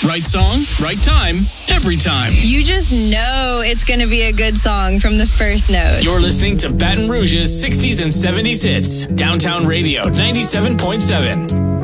Right song, right time, every time. You just know it's going to be a good song from the first note. You're listening to Baton Rouge's 60s and 70s hits. Downtown Radio 97.7.